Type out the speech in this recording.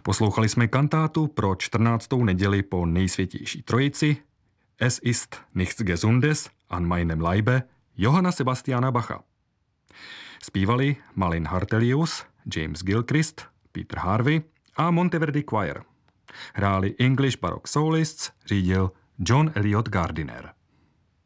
Poslouchali jsme kantátu pro 14. neděli po nejsvětější trojici Es ist nichts Gesundes an meinem Leibe Johanna Sebastiana Bacha. Zpívali Malin Hartelius, James Gilchrist, Peter Harvey a Monteverdi Choir. Hráli English Baroque Solists, řídil John Elliot Gardiner.